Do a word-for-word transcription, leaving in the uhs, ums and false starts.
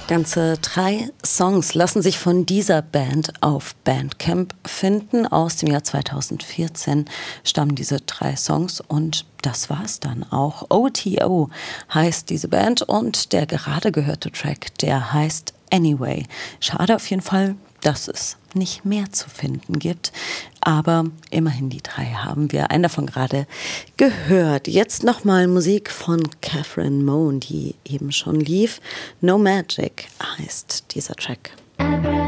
Ganze drei Songs lassen sich von dieser Band auf Bandcamp finden. Aus dem Jahr zweitausendvierzehn stammen diese drei Songs und das war's dann auch. O T O heißt diese Band und der gerade gehörte Track, der heißt Anyway. Schade auf jeden Fall, dass es nicht mehr zu finden gibt. Aber immerhin die drei haben wir. Einen davon gerade gehört. Jetzt nochmal Musik von Catherine Moan, die eben schon lief. No Magic heißt dieser Track.